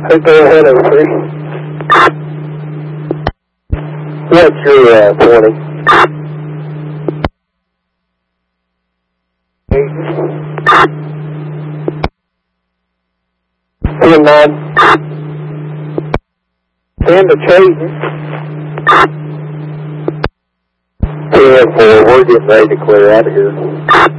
Hey, go ahead, 03. What's your warning? 10-9. 10 to Chase. 10-4, we're getting ready to clear out of here.